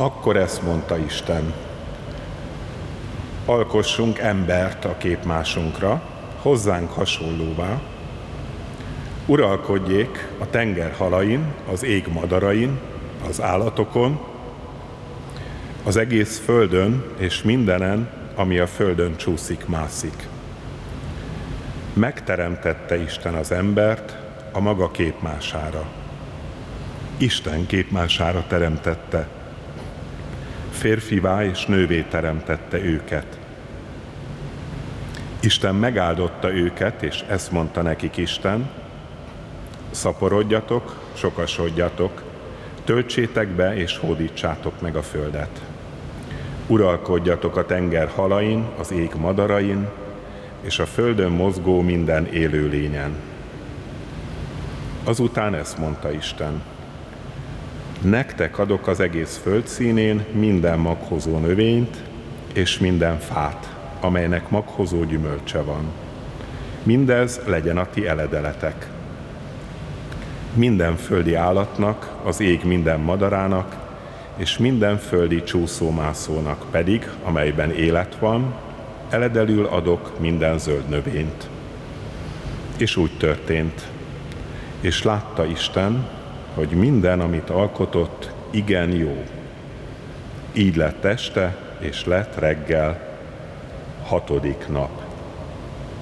Akkor ezt mondta Isten: alkossunk embert a képmásunkra, hozzánk hasonlóvá, uralkodjék a tenger halain, az ég madarain, az állatokon, az egész földön és mindenen, ami a földön csúszik-mászik. Megteremtette Isten az embert a maga képmására. Isten képmására teremtette. Férfivá és nővé teremtette őket. Isten megáldotta őket, és ezt mondta nekik Isten: szaporodjatok, sokasodjatok, töltsétek be és hódítsátok meg a földet. Uralkodjatok a tenger halain, az ég madarain, és a földön mozgó minden élőlényen. Azután ezt mondta Isten: nektek adok az egész föld színén minden maghozó növényt, és minden fát, amelynek maghozó gyümölcse van. Mindez legyen a ti eledeletek. Minden földi állatnak, az ég minden madarának, és minden földi csúszómászónak pedig, amelyben élet van, eledelül adok minden zöld növényt. És úgy történt. És látta Isten, hogy minden, amit alkotott, igen jó. Így lett este, és lett reggel, 6. nap.